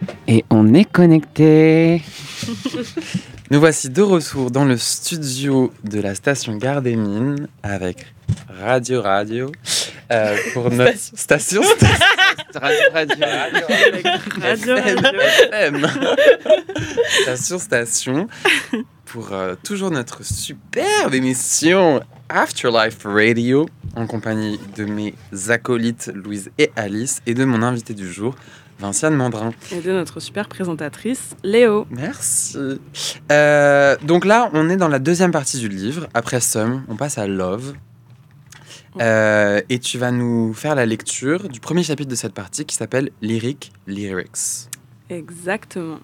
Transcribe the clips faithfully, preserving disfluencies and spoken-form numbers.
Et on est connecté. Nous voici de retour dans le studio de la station Gare des Mines avec Radio Radio euh, pour notre station. station, station Radio Radio Radio Radio F M Station Station pour euh, toujours notre superbe émission Afterlife Radio en compagnie de mes acolytes Louise et Alice et de mon invité du jour Vinciane Mandrin. Et de notre super présentatrice, Léo. Merci. Euh, donc là, on est dans la deuxième partie du livre. Après Some, on passe à Love. Euh, et tu vas nous faire la lecture du premier chapitre de cette partie qui s'appelle Lyric Lyrics. Exactement.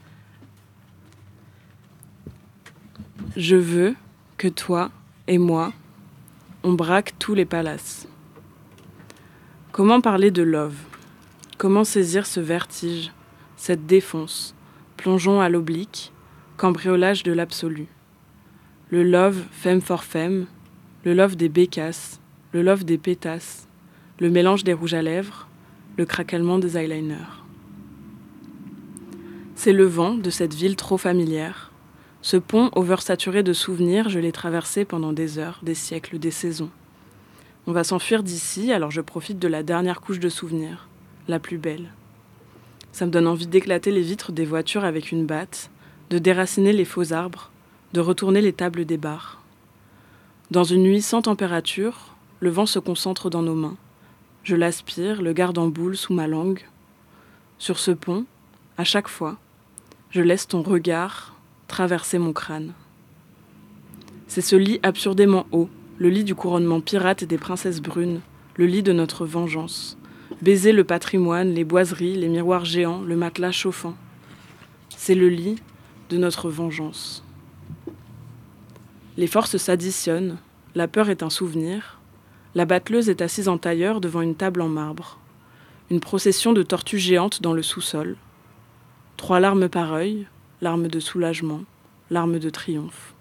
Je veux que toi et moi, on braque tous les palaces. Comment parler de Love ? Comment saisir ce vertige, cette défonce, plongeon à l'oblique, cambriolage de l'absolu. Le love femme for femme, le love des bécasses, le love des pétasses, le mélange des rouges à lèvres, le craquellement des eyeliners. C'est le vent de cette ville trop familière. Ce pont oversaturé de souvenirs, je l'ai traversé pendant des heures, des siècles, des saisons. On va s'enfuir d'ici, alors je profite de la dernière couche de souvenirs. La plus belle. Ça me donne envie d'éclater les vitres des voitures avec une batte, de déraciner les faux arbres, de retourner les tables des bars. Dans une nuit sans température, le vent se concentre dans nos mains. Je l'aspire, le garde en boule sous ma langue. Sur ce pont, à chaque fois, je laisse ton regard traverser mon crâne. C'est ce lit absurdément haut, le lit du couronnement pirate et des princesses brunes, le lit de notre vengeance. Baiser le patrimoine, les boiseries, les miroirs géants, le matelas chauffant. C'est le lit de notre vengeance. Les forces s'additionnent, la peur est un souvenir, la batteleuse est assise en tailleur devant une table en marbre. Une procession de tortues géantes dans le sous-sol. Trois larmes par œil, larmes de soulagement, larmes de triomphe.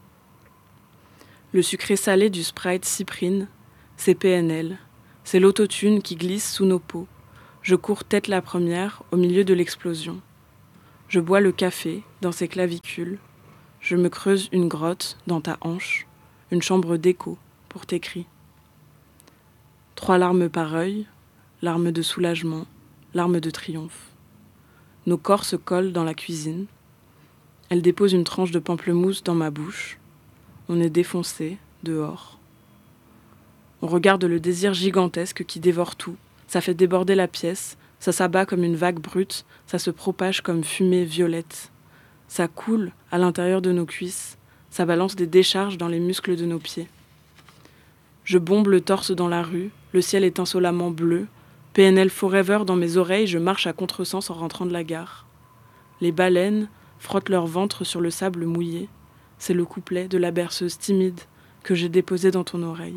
Le sucré salé du Sprite cyprine, c'est P N L. C'est l'autotune qui glisse sous nos peaux. Je cours tête la première au milieu de l'explosion. Je bois le café dans ses clavicules. Je me creuse une grotte dans ta hanche, une chambre d'écho pour tes cris. Trois larmes par œil, larmes de soulagement, larmes de triomphe. Nos corps se collent dans la cuisine. Elle dépose une tranche de pamplemousse dans ma bouche. On est défoncé dehors. On regarde le désir gigantesque qui dévore tout. Ça fait déborder la pièce, ça s'abat comme une vague brute, ça se propage comme fumée violette. Ça coule à l'intérieur de nos cuisses, ça balance des décharges dans les muscles de nos pieds. Je bombe le torse dans la rue, le ciel est insolemment bleu. P N L forever dans mes oreilles, je marche à contresens en rentrant de la gare. Les baleines frottent leur ventre sur le sable mouillé. C'est le couplet de la berceuse timide que j'ai déposé dans ton oreille.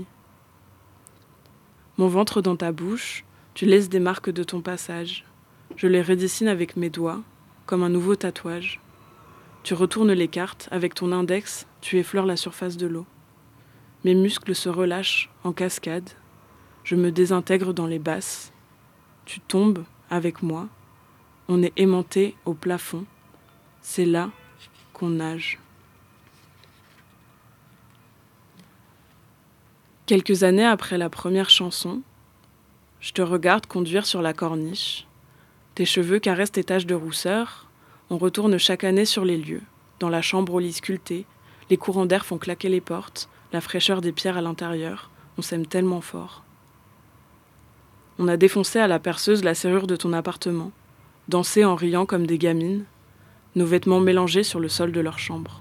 Mon ventre dans ta bouche, tu laisses des marques de ton passage. Je les redessine avec mes doigts, comme un nouveau tatouage. Tu retournes les cartes, avec ton index, tu effleures la surface de l'eau. Mes muscles se relâchent en cascade. Je me désintègre dans les basses. Tu tombes avec moi. On est aimanté au plafond. C'est là qu'on nage. Quelques années après la première chanson, je te regarde conduire sur la corniche. Tes cheveux caressent tes taches de rousseur. On retourne chaque année sur les lieux, dans la chambre au lit sculpté. Les courants d'air font claquer les portes, la fraîcheur des pierres à l'intérieur. On s'aime tellement fort. On a défoncé à la perceuse la serrure de ton appartement, dansé en riant comme des gamines, nos vêtements mélangés sur le sol de leur chambre.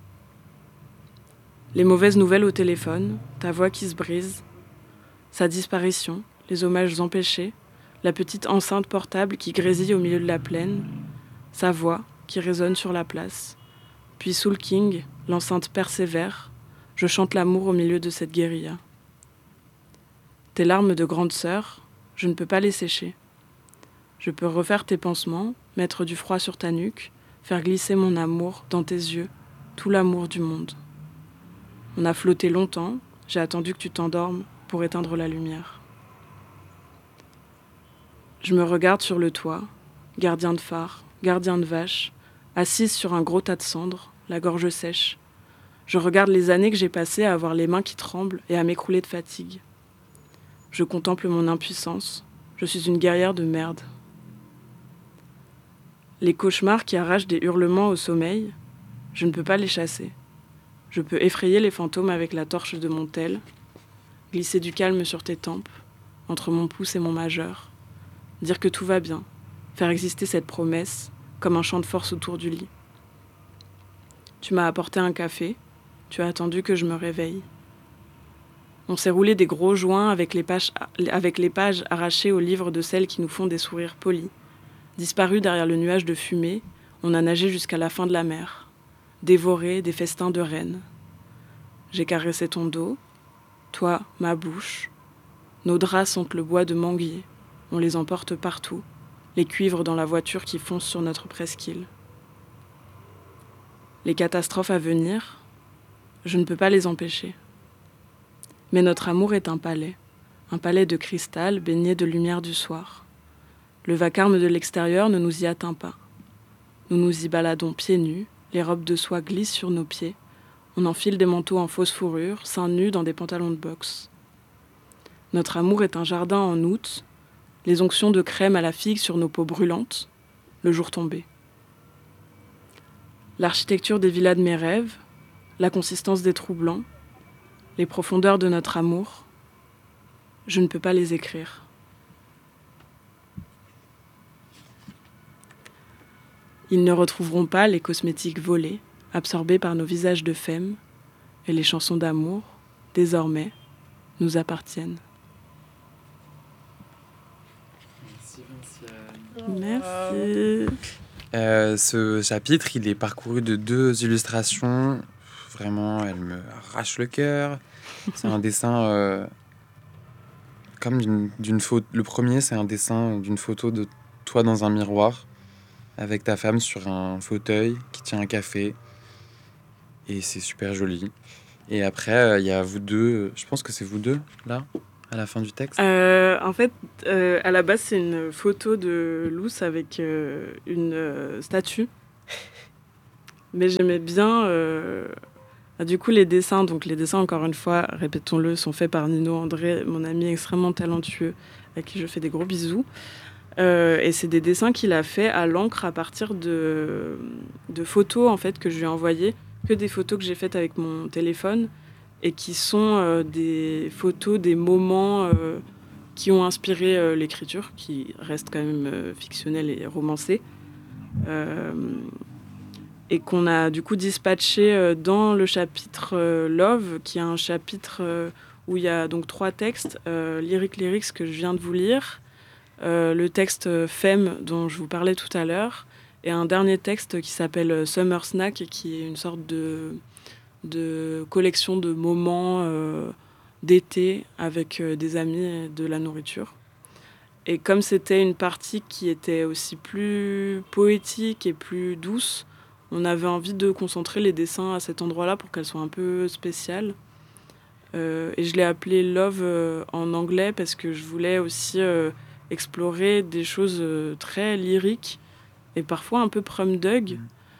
Les mauvaises nouvelles au téléphone, ta voix qui se brise, sa disparition, les hommages empêchés, la petite enceinte portable qui grésille au milieu de la plaine, sa voix qui résonne sur la place. Puis Soul King, l'enceinte persévère, je chante l'amour au milieu de cette guérilla. Tes larmes de grande sœur, je ne peux pas les sécher. Je peux refaire tes pansements, mettre du froid sur ta nuque, faire glisser mon amour dans tes yeux, tout l'amour du monde. On a flotté longtemps, j'ai attendu que tu t'endormes pour éteindre la lumière. Je me regarde sur le toit, gardien de phare, gardien de vache, assise sur un gros tas de cendres, la gorge sèche. Je regarde les années que j'ai passées à avoir les mains qui tremblent et à m'écrouler de fatigue. Je contemple mon impuissance. Je suis une guerrière de merde. Les cauchemars qui arrachent des hurlements au sommeil, je ne peux pas les chasser. Je peux effrayer les fantômes avec la torche de mon tel, glisser du calme sur tes tempes, entre mon pouce et mon majeur, dire que tout va bien, faire exister cette promesse comme un champ de force autour du lit. Tu m'as apporté un café, tu as attendu que je me réveille. On s'est roulé des gros joints avec les pages, avec les pages arrachées aux livres de celles qui nous font des sourires polis. Disparu derrière le nuage de fumée, on a nagé jusqu'à la fin de la mer, dévoré des festins de reines. J'ai caressé ton dos, toi, ma bouche. Nos draps sentent le bois de manguier, on les emporte partout, les cuivres dans la voiture qui fonce sur notre presqu'île. Les catastrophes à venir, je ne peux pas les empêcher. Mais notre amour est un palais, un palais de cristal baigné de lumière du soir. Le vacarme de l'extérieur ne nous y atteint pas. Nous nous y baladons pieds nus, les robes de soie glissent sur nos pieds, on enfile des manteaux en fausse fourrure, seins nus dans des pantalons de boxe. Notre amour est un jardin en août, les onctions de crème à la figue sur nos peaux brûlantes, le jour tombé. L'architecture des villas de mes rêves, la consistance des trous blancs, les profondeurs de notre amour, je ne peux pas les écrire. Ils ne retrouveront pas les cosmétiques volés, absorbés par nos visages de femmes, et les chansons d'amour, désormais, nous appartiennent. Merci Vinciane. Merci. Euh, ce chapitre, il est parcouru de deux illustrations. Vraiment, elles me arrachent le cœur. C'est un dessin euh, comme d'une, d'une photo. Le premier, c'est un dessin d'une photo de toi dans un miroir avec ta femme sur un fauteuil qui tient un café. Et c'est super joli. Et après, il euh, y a vous deux. Je pense que c'est vous deux, là, à la fin du texte. Euh, en fait, euh, à la base, c'est une photo de Luce avec euh, une euh, statue. Mais j'aimais bien... Euh... Ah, du coup, les dessins, donc les dessins, encore une fois, répétons-le, sont faits par Nino André, mon ami extrêmement talentueux, à qui je fais des gros bisous. Euh, et c'est des dessins qu'il a fait à l'encre à partir de, de photos en fait, que je lui ai envoyées, que des photos que j'ai faites avec mon téléphone, et qui sont euh, des photos, des moments euh, qui ont inspiré euh, l'écriture, qui reste quand même euh, fictionnelle et romancée. Euh, et qu'on a du coup dispatché euh, dans le chapitre euh, Love, qui est un chapitre euh, où il y a donc trois textes, euh, Lyric Lyrics que je viens de vous lire, euh, le texte euh, Femme dont je vous parlais tout à l'heure, et un dernier texte qui s'appelle Summer Snack, qui est une sorte de, de collection de moments euh, d'été avec euh, des amis et de la nourriture. Et comme c'était une partie qui était aussi plus poétique et plus douce, on avait envie de concentrer les dessins à cet endroit-là pour qu'elles soient un peu spéciales. Euh, et je l'ai appelé Love euh, en anglais parce que je voulais aussi euh, explorer des choses euh, très lyriques et parfois un peu prum-dug,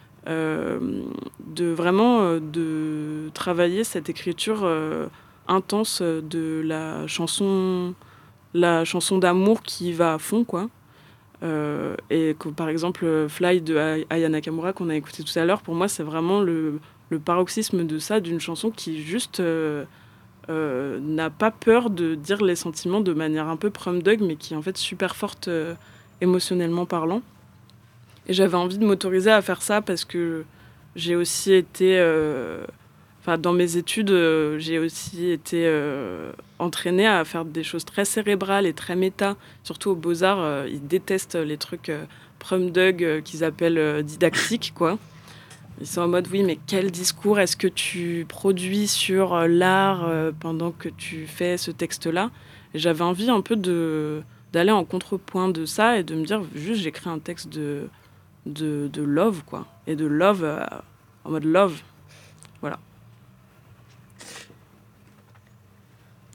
euh, de vraiment euh, de travailler cette écriture euh, intense de la chanson, la chanson d'amour qui va à fond, quoi. Euh, et que, par exemple, Fly de Aya Nakamura qu'on a écouté tout à l'heure, pour moi, c'est vraiment le, le paroxysme de ça, d'une chanson qui juste euh, euh, n'a pas peur de dire les sentiments de manière un peu prum-dug, mais qui est en fait super forte euh, émotionnellement parlant. Et j'avais envie de m'autoriser à faire ça parce que j'ai aussi été... Euh, Enfin, dans mes études, euh, j'ai aussi été euh, entraînée à faire des choses très cérébrales et très méta. Surtout aux Beaux-Arts, euh, ils détestent les trucs euh, prum-dug euh, qu'ils appellent euh, didactiques, quoi. Ils sont en mode, oui, mais quel discours est-ce que tu produis sur euh, l'art euh, pendant que tu fais ce texte-là ? Et j'avais envie un peu de, d'aller en contrepoint de ça et de me dire, juste, j'écris un texte de, de, de love, quoi. Et de love euh, en mode love. Voilà.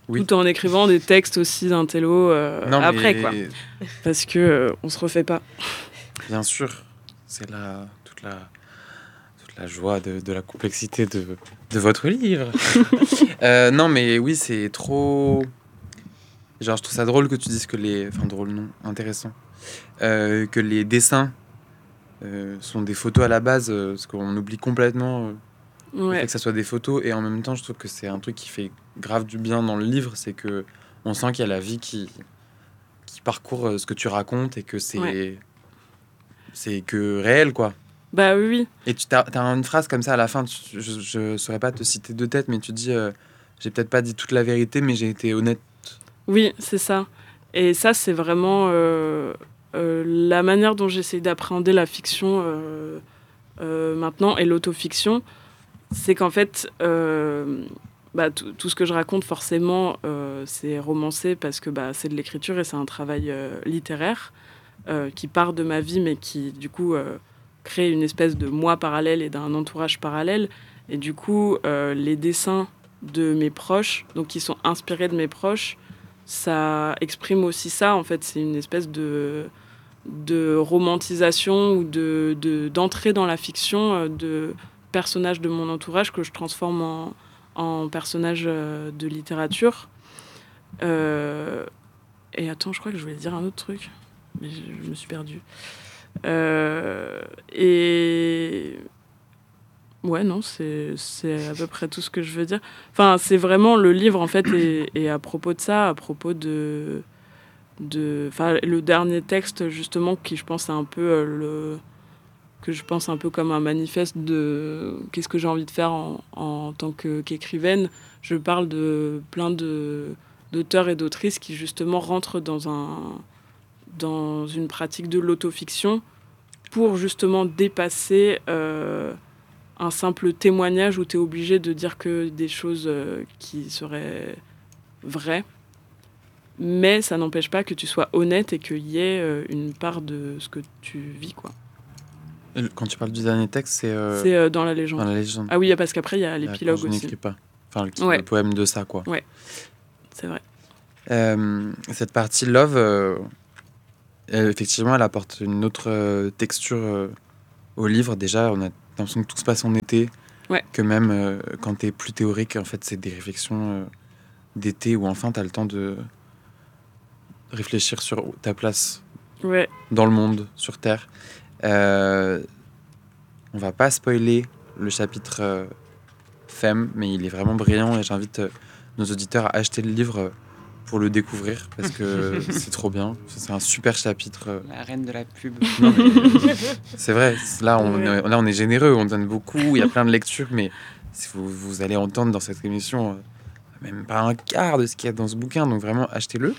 Oui. Tout en écrivant des textes aussi d'intello euh, Non, après, mais quoi. Parce que euh, on se refait pas. bien sûr, c'est la, toute, la, toute la joie de, de la complexité de, de votre livre. euh, non, mais oui, c'est trop... Genre, je trouve ça drôle que tu dises que les... Enfin, drôle, non, intéressant. Euh, que les dessins euh, sont des photos à la base, euh, parce qu'on oublie complètement... Euh, le Ouais. fait que ça soit des photos, et en même temps je trouve que c'est un truc qui fait grave du bien dans le livre, c'est que on sent qu'il y a la vie qui, qui parcourt euh, ce que tu racontes et que c'est Ouais. c'est que réel, quoi. Bah oui, oui. Et tu as, t'as une phrase comme ça à la fin, tu- je, je saurais pas te citer de tête, mais tu dis euh, j'ai peut-être pas dit toute la vérité, mais j'ai été honnête. Oui, c'est ça. Et ça, c'est vraiment euh, euh, la manière dont j'essaie d'appréhender la fiction euh, euh, maintenant et l'autofiction. C'est qu'en fait, euh, bah, tout, tout ce que je raconte, forcément, euh, c'est romancé parce que bah, c'est de l'écriture et c'est un travail euh, littéraire euh, qui part de ma vie, mais qui, du coup, euh, crée une espèce de moi parallèle et d'un entourage parallèle. Et du coup, euh, les dessins de mes proches, donc qui sont inspirés de mes proches, ça exprime aussi ça. En fait, c'est une espèce de, de romantisation ou de, de, d'entrée dans la fiction euh, de personnages de mon entourage que je transforme en, en personnages euh, de littérature. Euh, et attends, je crois que je voulais dire un autre truc, mais je, je me suis perdue. Euh, et ouais, non, c'est, c'est à peu près tout ce que je veux dire. Enfin, c'est vraiment le livre, en fait, et, et à propos de ça, à propos de... de enfin, le dernier texte, justement, qui, je pense, est un peu euh, le... que je pense un peu comme un manifeste de qu'est-ce que j'ai envie de faire en, en tant que, qu'écrivaine. Je parle de plein de, d'auteurs et d'autrices qui, justement, rentrent dans, un, dans une pratique de l'autofiction pour, justement, dépasser... Euh, un simple témoignage où tu es obligé de dire que des choses euh, qui seraient vraies, mais ça n'empêche pas que tu sois honnête et qu'il y ait euh, une part de ce que tu vis, quoi. Et quand tu parles du dernier texte, c'est euh, C'est euh, dans la légende. dans la légende. Ah oui, parce qu'après, il y a l'épilogue Quand je aussi. n'écris pas. Enfin, le, Ouais. le poème de ça, quoi. Ouais, c'est vrai. Euh, cette partie love, euh, elle, effectivement, elle apporte une autre euh, texture euh, au livre. Déjà, on a l'impression que tout se passe en été. Ouais. Que même euh, quand t'es plus théorique, en fait, c'est des réflexions euh, d'été où enfin t'as le temps de réfléchir sur ta place Ouais. dans le monde, sur Terre. Euh, on va pas spoiler le chapitre euh, Femme, mais il est vraiment brillant et j'invite euh, nos auditeurs à acheter le livre euh, pour le découvrir parce que c'est trop bien. C'est un super chapitre. euh. La reine de la pub. Non, mais, c'est vrai, là on, Ouais. est, là on est généreux, on donne beaucoup, il y a plein de lectures, mais si vous, vous allez entendre dans cette émission euh, même pas un quart de ce qu'il y a dans ce bouquin, donc vraiment achetez-le.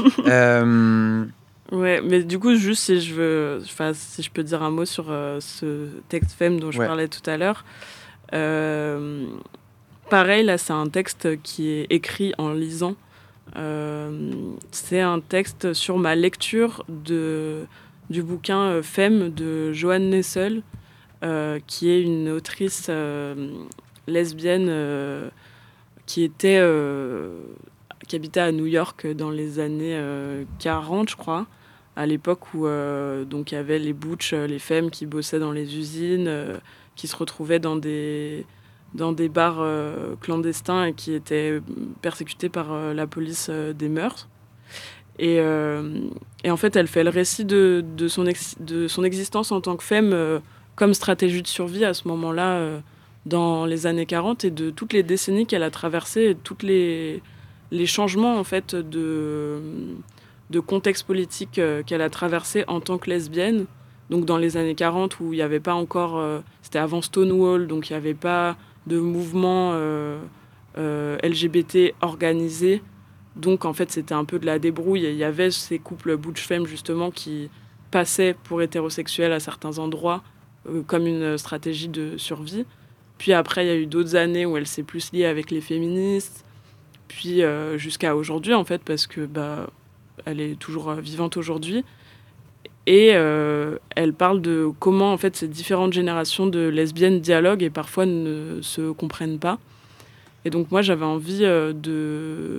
euh, Ouais, mais du coup, juste si je veux, enfin, si je peux dire un mot sur euh, ce texte Femme dont je Ouais. parlais tout à l'heure. Euh, pareil, là, c'est un texte qui est écrit en lisant. Euh, c'est un texte sur ma lecture de, du bouquin euh, Femme de Joanne Nessel, euh, qui est une autrice euh, lesbienne euh, qui était euh, qui habitait à New York dans les années euh, quarante, je crois, à l'époque où euh, donc il y avait les butch, les femmes qui bossaient dans les usines, euh, qui se retrouvaient dans des dans des bars euh, clandestins et qui étaient persécutés par euh, la police euh, des mœurs. Et, euh, et en fait, elle fait le récit de, de, son, ex, de son existence en tant que femme euh, comme stratégie de survie à ce moment-là, euh, dans les années quarante, et de toutes les décennies qu'elle a traversées, et tous les, les changements en fait, de, de contexte politique euh, qu'elle a traversé en tant que lesbienne. Donc dans les années quarante, où il n'y avait pas encore... Euh, c'était avant Stonewall, donc il n'y avait pas de mouvement euh, euh, L G B T organisé. Donc en fait, c'était un peu de la débrouille. Il y avait ces couples butch-femmes, justement, qui passaient pour hétérosexuels à certains endroits, euh, comme une stratégie de survie. Puis après, il y a eu d'autres années où elle s'est plus liée avec les féministes. Puis euh, jusqu'à aujourd'hui, en fait, parce que bah, elle est toujours vivante aujourd'hui. Et euh, elle parle de comment, en fait, ces différentes générations de lesbiennes dialoguent et parfois ne se comprennent pas. Et donc moi, j'avais envie euh, de...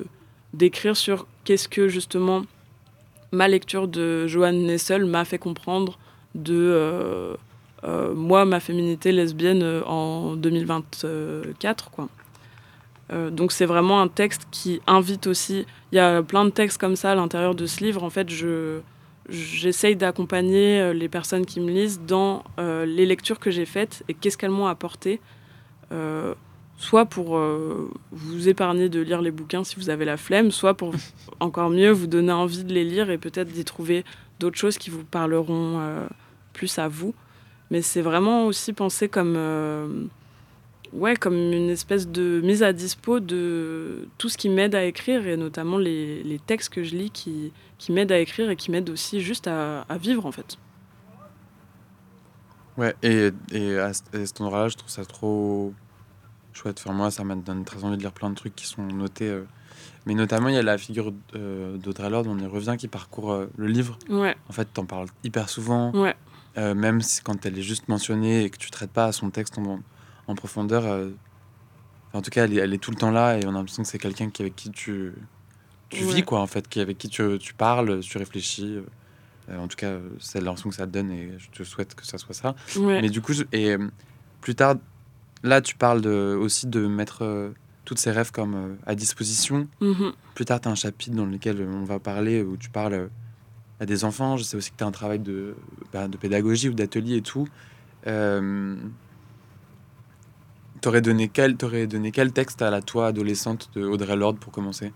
d'écrire sur qu'est-ce que justement ma lecture de Johanne Nessel m'a fait comprendre de euh, euh, moi, ma féminité lesbienne euh, en deux mille vingt-quatre, quoi. Euh, donc c'est vraiment un texte qui invite aussi. Il y a plein de textes comme ça à l'intérieur de ce livre. En fait, je, j'essaye d'accompagner les personnes qui me lisent dans euh, les lectures que j'ai faites et qu'est-ce qu'elles m'ont apporté. Euh, soit pour euh, vous épargner de lire les bouquins si vous avez la flemme, soit pour encore mieux vous donner envie de les lire et peut-être d'y trouver d'autres choses qui vous parleront euh, plus à vous. Mais c'est vraiment aussi pensé comme... Euh, Ouais, comme une espèce de mise à dispo de tout ce qui m'aide à écrire, et notamment les, les textes que je lis qui, qui m'aident à écrire et qui m'aident aussi juste à, à vivre, en fait. Ouais, et, et à, ce- à cet endroit-là, je trouve ça trop chouette. Enfin, moi, ça m'a donné très envie de lire plein de trucs qui sont notés. euh. Mais notamment, il y a la figure euh, d'Audre Lorde, on y revient, qui parcourt euh, le livre. Ouais, En fait, t'en parles hyper souvent, ouais, euh, même si, quand elle est juste mentionnée et que tu traites pas son texte en, en profondeur. euh, En tout cas, elle est, elle est tout le temps là et on a l'impression que c'est quelqu'un qui, avec qui tu, tu vis, ouais, quoi, en fait, qui, avec qui tu, tu parles, tu réfléchis. Euh, en tout cas, euh, c'est l'impression que ça te donne et je te souhaite que ça soit ça. ouais. Mais du coup, je- et euh, plus tard, là, tu parles de, aussi de mettre euh, toutes ces rêves comme euh, à disposition. Mhm. Plus tard, tu as un chapitre dans lequel on va parler, où tu parles euh, à des enfants. Je sais aussi que tu as un travail de, bah, de pédagogie ou d'atelier et tout. Euh, T'aurais donné quel, t'aurais donné quel texte à la toi, adolescente, de Audre Lorde pour commencer?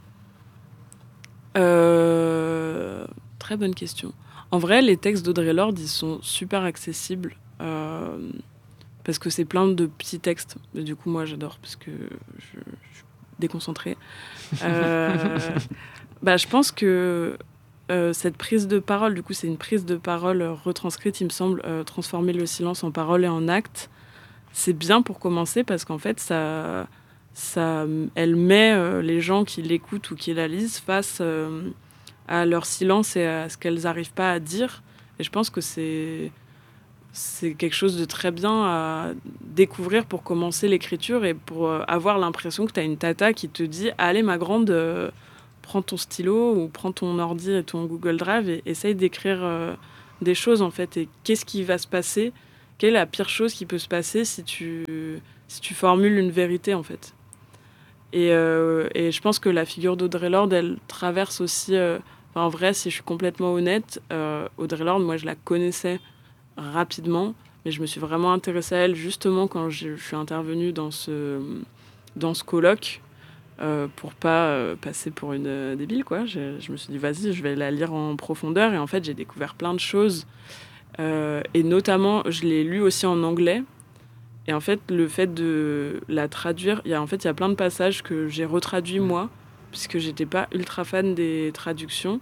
Euh, Très bonne question. En vrai, les textes d'Audre Lorde, ils sont super accessibles. euh, Parce que c'est plein de petits textes. Mais du coup, moi, j'adore parce que je, je suis déconcentrée. Euh, Bah, je pense que euh, cette prise de parole, du coup, c'est une prise de parole euh, retranscrite, il me semble, euh, transformer le silence en parole et en acte. C'est bien pour commencer parce qu'en fait, ça, ça, elle met euh, les gens qui l'écoutent ou qui la lisent face euh, à leur silence et à ce qu'elles n'arrivent pas à dire. Et je pense que c'est, c'est quelque chose de très bien à découvrir pour commencer l'écriture et pour euh, avoir l'impression que tu as une tata qui te dit « Allez, ma grande, euh, prends ton stylo ou prends ton ordi et ton Google Drive et essaye d'écrire euh, des choses, en fait. Et qu'est-ce qui va se passer? Quelle est la pire chose qui peut se passer si tu, si tu formules une vérité, en fait ?» Et, euh, et je pense que la figure d'Audre Lorde, elle traverse aussi... euh, enfin, en vrai, si je suis complètement honnête, euh, Audre Lorde, moi, je la connaissais rapidement, mais je me suis vraiment intéressée à elle justement quand je, je suis intervenue dans ce, dans ce colloque, euh, pour pas euh, passer pour une euh, débile, quoi. Je, je me suis dit, vas-y, je vais la lire en profondeur, et en fait, j'ai découvert plein de choses, euh, et notamment, je l'ai lu aussi en anglais, et en fait, le fait de la traduire, il y a, en fait, il y a plein de passages que j'ai retraduits moi, puisque j'étais pas ultra fan des traductions,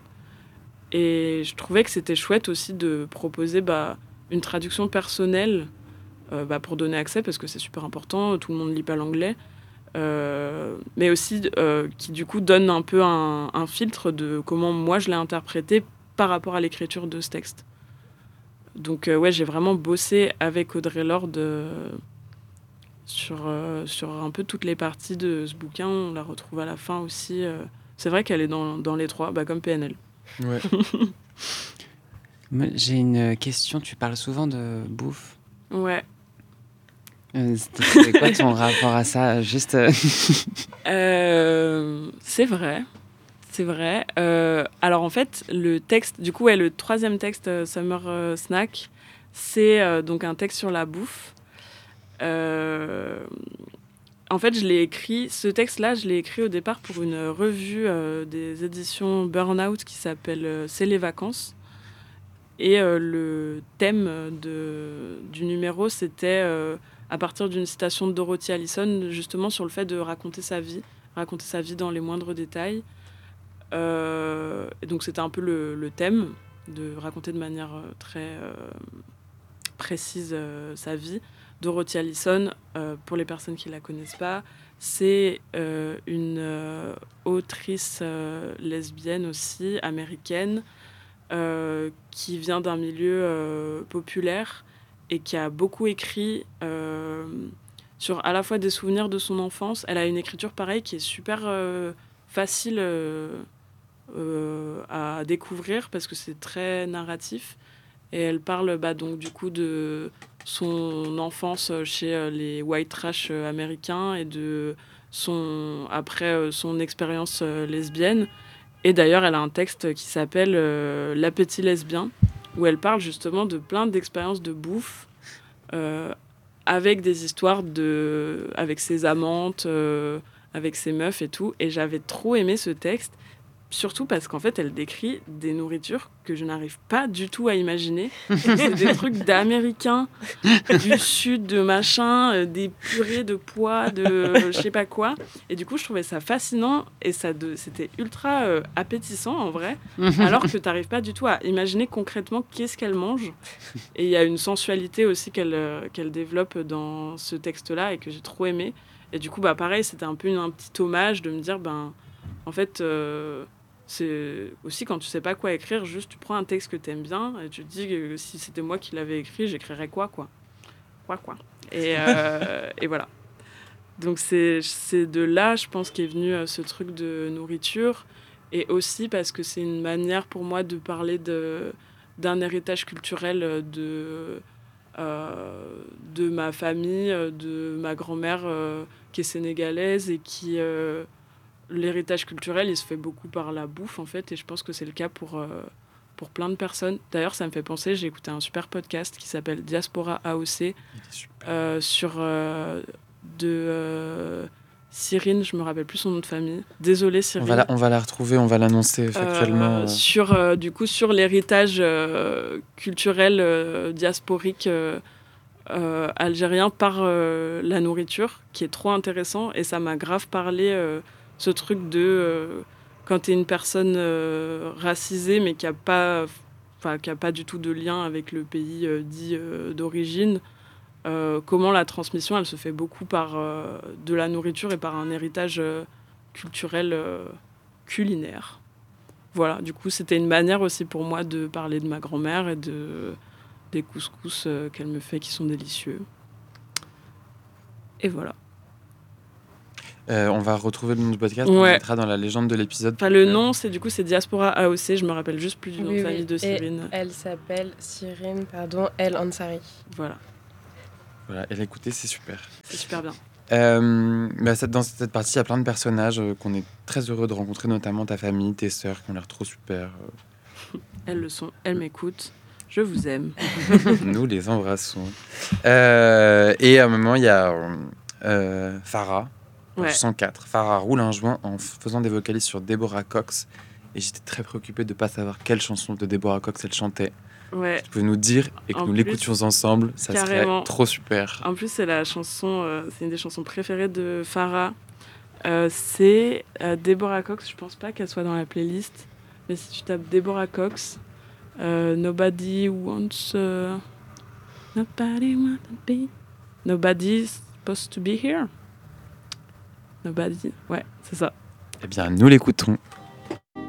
et je trouvais que c'était chouette aussi de proposer bah, une traduction personnelle, euh, bah, pour donner accès, parce que c'est super important, tout le monde ne lit pas l'anglais, euh, mais aussi euh, qui du coup donne un peu un, un filtre de comment moi je l'ai interprété par rapport à l'écriture de ce texte. Donc euh, ouais, j'ai vraiment bossé avec Audre Lorde euh, sur, euh, sur un peu toutes les parties de ce bouquin. On la retrouve à la fin aussi. euh. C'est vrai qu'elle est dans, dans les trois, bah, comme P N L. Ouais. Moi, j'ai une question. Tu parles souvent de bouffe. Ouais. Euh, c'était- c'est quoi ton rapport à ça? Juste. euh, Euh, c'est vrai. C'est vrai. Euh, alors en fait, le texte, du coup, ouais, le troisième texte, euh, Summer euh, Snack, c'est euh, donc un texte sur la bouffe. Euh, En fait, je l'ai écrit, ce texte-là, je l'ai écrit au départ pour une revue euh, des éditions Burnout qui s'appelle euh, C'est les vacances. Et euh, le thème de, du numéro, c'était euh, à partir d'une citation de Dorothy Allison, justement sur le fait de raconter sa vie, raconter sa vie dans les moindres détails. Euh, et donc c'était un peu le, le thème, de raconter de manière euh, très euh, précise euh, sa vie. Dorothy Allison, euh, pour les personnes qui ne la connaissent pas, c'est euh, une euh, autrice euh, lesbienne aussi, américaine, euh, qui vient d'un milieu euh, populaire et qui a beaucoup écrit euh, sur à la fois des souvenirs de son enfance. Elle a une écriture pareille qui est super euh, facile euh, euh, à découvrir parce que c'est très narratif. Et elle parle bah, donc du coup de son enfance chez euh, les white trash euh, américains et de son après euh, son expérience euh, lesbienne. Et d'ailleurs, elle a un texte qui s'appelle euh, L'appétit lesbien, où elle parle justement de plein d'expériences de bouffe euh, avec des histoires de avec ses amantes, euh, avec ses meufs et tout. Et j'avais trop aimé ce texte. Surtout parce qu'en fait, elle décrit des nourritures que je n'arrive pas du tout à imaginer. C'est des trucs d'Américains, du sud, de machin, euh, des purées de pois, de euh, je sais pas quoi. Et du coup, je trouvais ça fascinant et ça de, c'était ultra euh, appétissant en vrai, alors que tu n'arrives pas du tout à imaginer concrètement qu'est-ce qu'elle mange. Et il y a une sensualité aussi qu'elle, euh, qu'elle développe dans ce texte-là et que j'ai trop aimé. Et du coup, bah, pareil, c'était un peu une, un petit hommage de me dire, ben, en fait... Euh, c'est aussi quand tu sais pas quoi écrire, juste tu prends un texte que t'aimes bien et tu te dis que si c'était moi qui l'avais écrit, j'écrirais quoi, quoi. Quoi, quoi. Et, euh, et voilà. Donc c'est, c'est de là, je pense, qu'est venu euh, ce truc de nourriture. Et aussi parce que c'est une manière pour moi de parler de, d'un héritage culturel de, euh, de ma famille, de ma grand-mère euh, qui est sénégalaise et qui... Euh, l'héritage culturel, il se fait beaucoup par la bouffe, en fait, et je pense que c'est le cas pour, euh, pour plein de personnes. D'ailleurs, ça me fait penser, j'ai écouté un super podcast qui s'appelle Diaspora A O C, euh, sur euh, de euh, Cyrine, je me rappelle plus son nom de famille. Désolée, Cyrine. On va la, on va la retrouver, on va l'annoncer factuellement. Euh, sur, euh, du coup, sur l'héritage euh, culturel euh, diasporique euh, euh, algérien par euh, la nourriture, qui est trop intéressant, et ça m'a grave parlé... Euh, ce truc de euh, quand tu es une personne euh, racisée mais qui n'a pas, qui a pas du tout de lien avec le pays euh, dit euh, d'origine, euh, comment la transmission elle se fait beaucoup par euh, de la nourriture et par un héritage euh, culturel euh, culinaire. Voilà, du coup c'était une manière aussi pour moi de parler de ma grand-mère et de, des couscous euh, qu'elle me fait qui sont délicieux. Et voilà. Euh, on va retrouver le nom du podcast, ouais. On le mettra dans la légende de l'épisode. Enfin, le nom, c'est du coup c'est Diaspora A O C. Je me rappelle juste plus du nom oui, de famille oui. de Cyrine. Et elle s'appelle Cyrine, pardon, El Ansari. Voilà. Voilà, et l'écouter, c'est super. C'est super bien. Euh, bah, dans cette partie, il y a plein de personnages euh, qu'on est très heureux de rencontrer, notamment ta famille, tes sœurs, qui ont l'air trop super. Elles le sont, elles m'écoutent. Je vous aime. Nous les embrassons. Euh, et à un moment, il y a euh, Farah. Ouais. cent quatre. Farah roule un joint en faisant des vocalises sur Deborah Cox. Et j'étais très préoccupée de ne pas savoir quelle chanson de Deborah Cox elle chantait. Ouais. Tu pouvais nous dire et que en nous plus, l'écoutions ensemble, ça carrément. serait trop super. En plus, c'est la chanson, euh, c'est une des chansons préférées de Farah. Euh, c'est euh, Deborah Cox. Je pense pas qu'elle soit dans la playlist, mais si tu tapes Deborah Cox, euh, Nobody wants, uh, Nobody wants to be, Nobody's supposed to be here. Nobody, ouais, c'est ça. Eh bien, nous l'écoutons.